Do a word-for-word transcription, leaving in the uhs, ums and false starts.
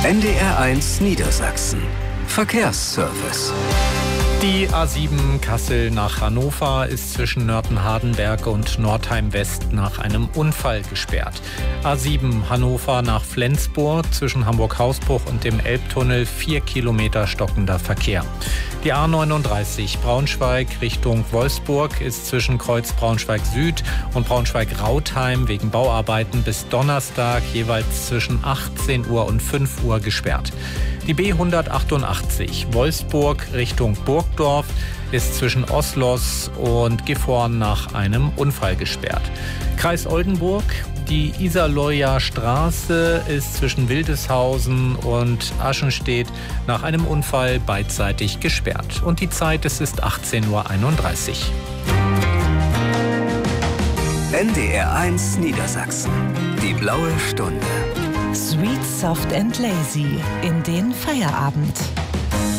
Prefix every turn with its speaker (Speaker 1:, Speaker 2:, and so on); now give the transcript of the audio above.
Speaker 1: N D R eins Niedersachsen. Verkehrsservice.
Speaker 2: Die A sieben Kassel nach Hannover ist zwischen Nörten-Hardenberg und Nordheim-West nach einem Unfall gesperrt. A sieben Hannover nach Flensburg zwischen Hamburg-Hausbruch und dem Elbtunnel vier Kilometer stockender Verkehr. Die A neununddreißig Braunschweig Richtung Wolfsburg ist zwischen Kreuz Braunschweig Süd und Braunschweig-Rautheim wegen Bauarbeiten bis Donnerstag jeweils zwischen achtzehn Uhr und fünf Uhr gesperrt. Die B hundertachtundachtzig Wolfsburg Richtung Burgdorf ist zwischen Oslos und Gifhorn nach einem Unfall gesperrt. Kreis Oldenburg, die Iserlohger Straße ist zwischen Wildeshausen und Aschenstedt nach einem Unfall beidseitig gesperrt. Und die Zeit, es ist achtzehn Uhr einunddreißig.
Speaker 1: N D R eins Niedersachsen. Die blaue Stunde.
Speaker 3: Sweet, soft and lazy in den Feierabend.